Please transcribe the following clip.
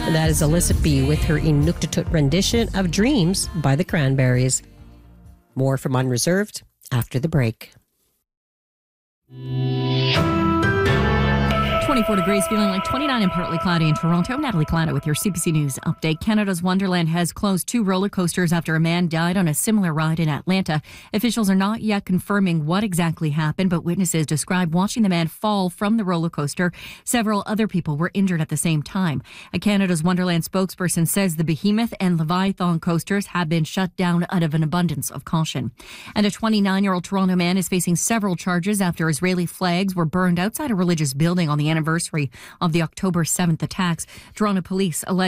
And that is Alyssa B. with her Inuktitut rendition of Dreams by the Cranberries. More from Unreserved after the break. 24 degrees, feeling like 29 and partly cloudy in Toronto. Natalie Clatta with your CBC News update. Canada's Wonderland has closed 2 roller coasters after a man died on a similar ride in Atlanta. Officials are not yet confirming what exactly happened, but witnesses describe watching the man fall from the roller coaster. Several other people were injured at the same time. A Canada's Wonderland spokesperson says the Behemoth and Leviathan coasters have been shut down out of an abundance of caution. And a 29-year-old Toronto man is facing several charges after Israeli flags were burned outside a religious building on the anniversary of the October 7th attacks. Toronto police allege